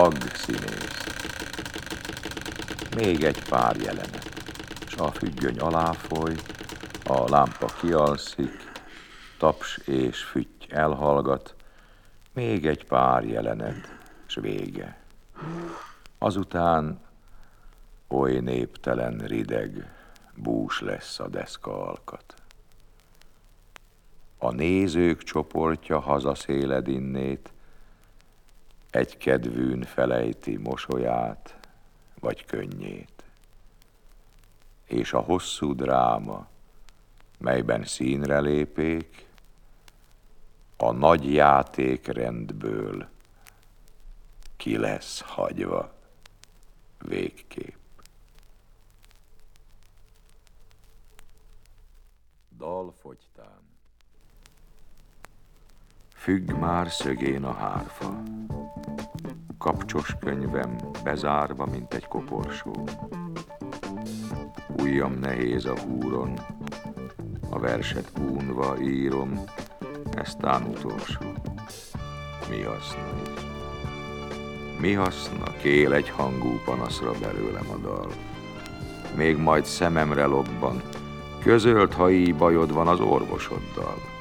agg-színész. Még egy pár jelenet, s a függöny aláfoly, a lámpa kialszik, taps és fütty elhallgat, még egy pár jelenet, s vége. Azután oly néptelen, rideg, bús lesz a deszka alkat. A nézők csoportja hazaszéled innét, egy kedvűn felejti mosolyát, vagy könnyét. És a hosszú dráma, melyben színre lépék, a nagy játékrendből ki lesz hagyva végképp. Dal fogytán. Függ már szögén a hárfa, kapcsos könyvem bezárva, mint egy koporsó. Ujjam nehéz a húron, a verset unva írom, eztán utolsó. Mi haszna is? Mi haszna, kél egy hangú panaszra belőlem a dal. Még majd szememre lobban, közölt, ha így bajod van az orvosoddal.